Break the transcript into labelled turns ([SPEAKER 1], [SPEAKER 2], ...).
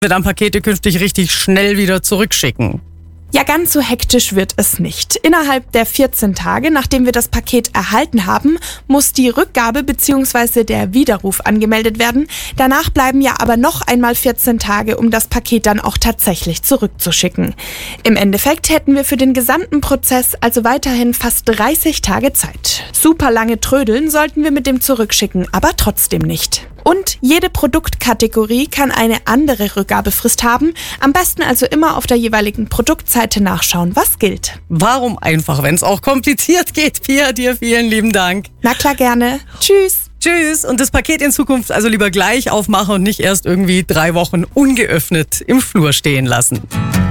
[SPEAKER 1] Wir dann Pakete künftig richtig schnell wieder zurückschicken.
[SPEAKER 2] Ja, ganz so hektisch wird es nicht. Innerhalb der 14 Tage, nachdem wir das Paket erhalten haben, muss die Rückgabe bzw. der Widerruf angemeldet werden. Danach bleiben ja aber noch einmal 14 Tage, um das Paket dann auch tatsächlich zurückzuschicken. Im Endeffekt hätten wir für den gesamten Prozess also weiterhin fast 30 Tage Zeit. Super lange trödeln sollten wir mit dem Zurückschicken, aber trotzdem nicht. Und jede Produktkategorie kann eine andere Rückgabefrist haben. Am besten also immer auf der jeweiligen Produktseite nachschauen, was gilt.
[SPEAKER 1] Warum einfach, wenn es auch kompliziert geht? Pia, dir vielen lieben Dank.
[SPEAKER 2] Na klar, gerne. Tschüss.
[SPEAKER 1] Tschüss. Und das Paket in Zukunft also lieber gleich aufmachen und nicht erst irgendwie 3 Wochen ungeöffnet im Flur stehen lassen.